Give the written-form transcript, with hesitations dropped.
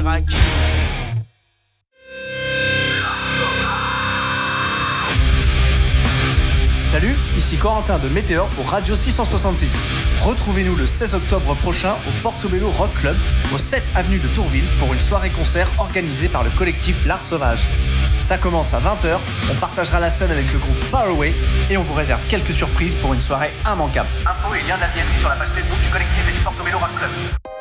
Chirac. Salut, ici Corentin de Météor pour Radio 666. Retrouvez-nous le 16 octobre prochain au Portobello Rock Club, au 7 avenue de Tourville, pour une soirée-concert organisée par le collectif L'Art Sauvage. Ça commence à 20h, on partagera la scène avec le groupe Far Away et on vous réserve quelques surprises pour une soirée immanquable. Info et lien de la billetterie sur la page Facebook du collectif et du Portobello Rock Club.